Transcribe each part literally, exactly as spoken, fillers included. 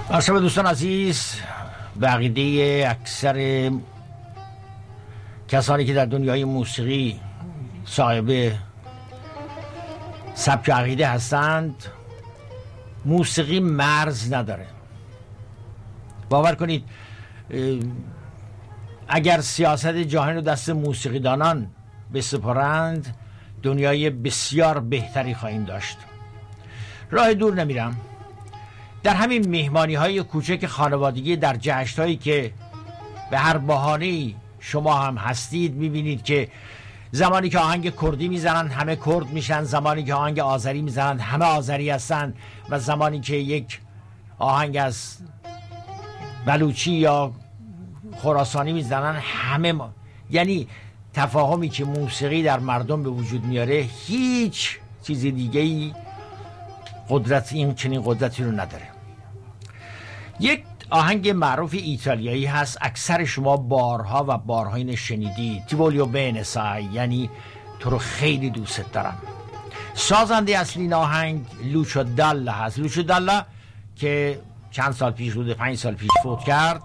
مرحبا دوستان عزیز. بقیده اکثر کسانی که در دنیای موسیقی صاحب سبک عقیده هستند، موسیقی مرز نداره. باور کنید اگر سیاست جهانی رو دست موسیقیدانان بسپارند، دنیای بسیار بهتری خواهیم داشت. راه دور نمیرم. در همین مهمانی های کوچک خانوادگی، در جشن هایی که به هر بهانه‌ای شما هم هستید، میبینید که زمانی که آهنگ کردی میزنن همه کرد میشن، زمانی که آهنگ آذری میزنن همه آذری هستن، و زمانی که یک آهنگ از بلوچی یا خراسانی میزنن همه ما. یعنی تفاهمی که موسیقی در مردم به وجود میاره هیچ چیز دیگه ای قدرت این چنین قدرتی رو نداره. یک آهنگ معروف ایتالیایی هست، اکثر شما بارها و بارها این شنیدید، Ti voglio bene sai، یعنی تو رو خیلی دوست دارم. سازنده اصلی این آهنگ لوچو دالا هست. لوچو دالا که چند سال پیش بوده، پنج سال پیش فوت کرد،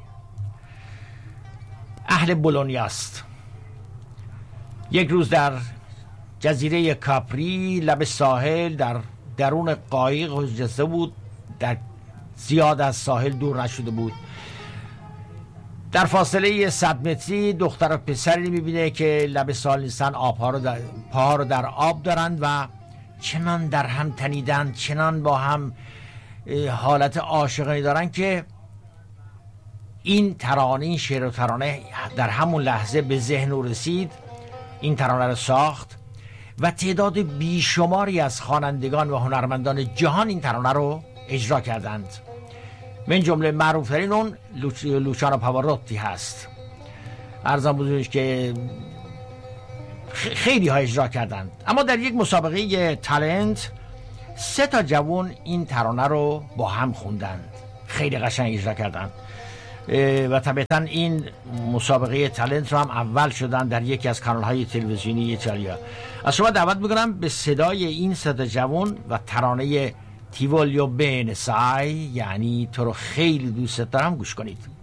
اهل بولونیا است. یک روز در جزیره کاپری لب ساحل در درون قایق نشسته بود، در زیاد از ساحل دور نشده بود. در فاصله صد متری دختر و پسری میبینه که لب ساحل نیستن، آبها رو در پاها رو در آب دارند و چنان در هم تنیدن، چنان با هم حالت عاشقانه دارن که این ترانه، این شعر و ترانه در همون لحظه به ذهن او رسید. این ترانه رو ساخت و تعداد بیشماری از خوانندگان و هنرمندان جهان این ترانه رو اجرا کردند. من جمله معروفترین اون لوچ... لوچانو پاواروتی هست. عرضم بزرگش که خیلی ها اجرا کردند. اما در یک مسابقه تالنت سه تا جوان این ترانه رو با هم خوندند، خیلی قشنگ اجرا کردند و طبعا این مسابقه تالنت رو هم اول شدن در یکی از کانال‌های تلویزیونی ایتالیا. از شما دعوت میکنم به صدای این سه تا جوان و ترانه Ti voglio bene sai، یعنی تو رو خیلی دوست دارم، گوش کنید.